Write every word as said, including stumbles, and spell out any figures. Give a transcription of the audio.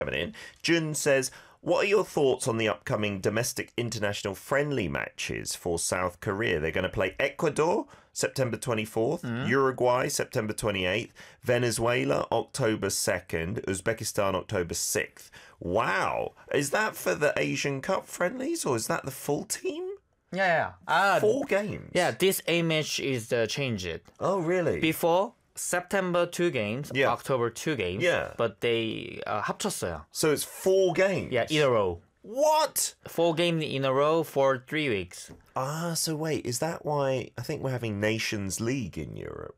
coming in. Jun says, what are your thoughts on the upcoming domestic international friendly matches for South Korea? They're going to play Ecuador September twenty-fourth, mm. Uruguay September twenty-eighth, Venezuela October second, Uzbekistan October sixth. Wow. Is that for the Asian Cup friendlies or is that the full team? Yeah, yeah. Uh, Four games? Yeah, this A match is uh, changed. Oh, really? Before, September two games, yeah. October two games. Yeah. But they uh, 합쳤어요. So it's four games? Yeah, in a row. What? Four games in a row for three weeks. Ah, so wait, is that why I think we're having Nations League in Europe?